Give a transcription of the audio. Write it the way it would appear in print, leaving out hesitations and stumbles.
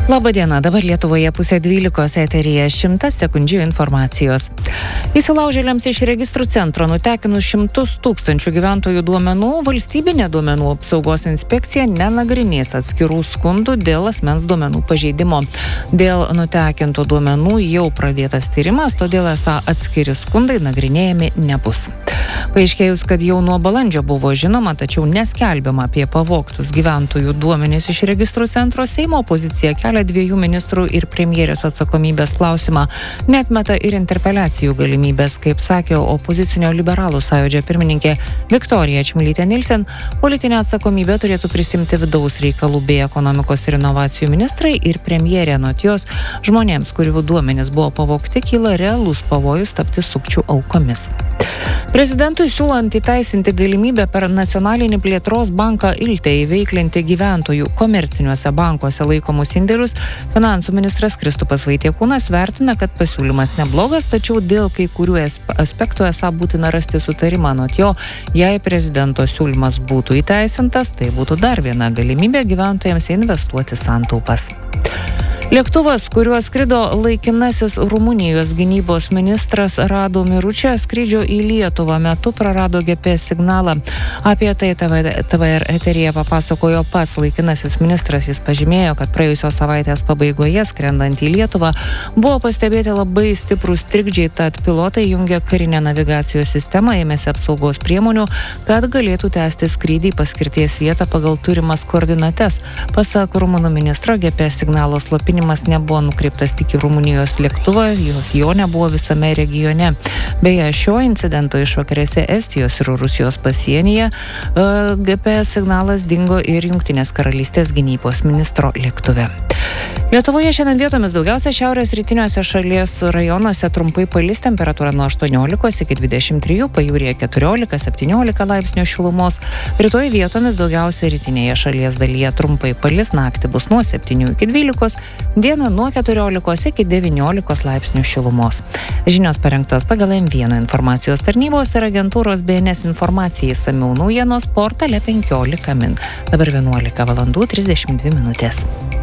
Labadiena, dabar Lietuvoje 11:30 eteryje 100 sekundžių informacijos. Įsilaužėliams iš registrų centro nutekinus 100 tūkstančių gyventojų duomenų, valstybinė duomenų apsaugos inspekcija nenagrinės atskirų skundų dėl asmens duomenų pažeidimo. Dėl nutekintų duomenų jau pradėtas tyrimas, todėl esą atskiri skundai nagrinėjami nebus. Paaiškėjus, kad jau nuo balandžio buvo žinoma, tačiau neskelbiama apie pavogtus gyventojų duomenys iš registrų centro, Seimo opozicija kelia 2 ministrų ir premjerės atsakomybės klausimą, neatmeta ir interpeliacijų galimybės, kaip sakė opozicinio liberalų sąjūdžio pirmininkė Viktorija Čmilytė Nilsen. Politinę atsakomybę turėtų prisimti vidaus reikalų bei ekonomikos ir inovacijų ministrai ir premjerė. Anot jos, žmonėms, kurių duomenys buvo pavogti, kyla realus pavojus tapti sukčių aukomis. Prezidentui siūlant įteisinti galimybę per Nacionalinį plėtros banką Ilte įveiklinti gyventojų komerciniuose bankuose laikomus indėlius, finansų ministras Kristupas Vaitiekūnas vertina, kad pasiūlymas neblogas, tačiau dėl kai kurių aspektų esą būtina rasti sutarimą. Anot jo, jei prezidento siūlymas būtų įteisintas, tai būtų dar viena galimybė gyventojams investuoti santaupas. Lėktuvas, kuriuo skrido laikinasis Rumunijos gynybos ministras Radu Miručia, skrydžio į Lietuvą metu prarado GPS signalą. Apie tai TVR eteryje papasakojo pats laikinasis ministras. Jis pažymėjo, kad praėjusios savaitės pabaigoje, skrendant į Lietuvą, buvo pastebėti labai stiprūs trikdžiai, tad pilotai jungė karinę navigacijos sistemą, ėmėsi apsaugos priemonių, kad galėtų tęsti skrydį į paskirties vietą pagal turimas koordinates. Pasak rumunų ministro, GPS signalo slopinimas nebuvo nukreiptas tik į Rumunijos lėktuvą, jo nebuvo visame regione. Beje, šio incidento išvakarėse Estijos ir Rusijos pasienyje GPS signalas dingo ir Jungtinės karalystės gynybos ministro lėktuve. Lietuvoje šiandien vietomis daugiausia šiaurės rytiniuose šalies rajonuose trumpai palis, temperatūra nuo 18 iki 23, pajūryje 14-17 laipsnių šilumos. Rytoj vietomis daugiausia rytinėje šalies dalyje trumpai palis, naktį bus nuo 7 iki 12, dieną nuo 14 iki 19 laipsnių šilumos. Žinios parengtos pagal M1 informacijos tarnybos ir agentūros BNS informacijai, išsamiau naujienos portale 15 min. Dabar 11:32 min.